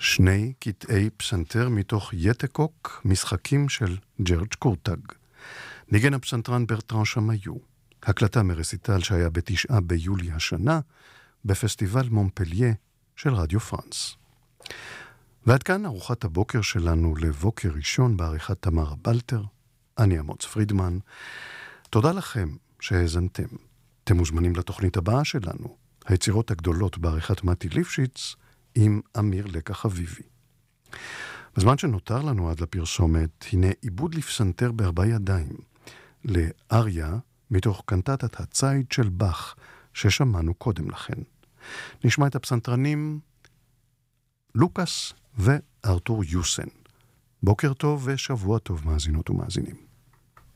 שני קטעי פסנתר מתוך יתקוק, משחקים של ג'רג' קורטג. ניגן הפסנתרן ברטרן שמאיו. הקלטה מרסיטל שהיה ב9 ביולי השנה, בפסטיבל מונפליה של רדיו פרנס. ועד כאן ארוחת הבוקר שלנו לבוקר ראשון בעריכת תמר בלטר. אני אמוץ פרידמן. תודה לכם שהאזנתם. אתם מוזמנים לתוכנית הבאה שלנו, היצירות הגדולות בעריכת מתי ליפשיץ, עם אמיר לקח אביבי. בזמן שנותר לנו עד לפרסומת, הנה עיבוד לפסנתר ב4 ידיים, לאריה מתוך קנטטת הציד של באך, ששמענו קודם לכן. נשמע את הפסנתרנים לוקאס וארתור יוסן. בוקר טוב ושבוע טוב מאזינות ומאזינים.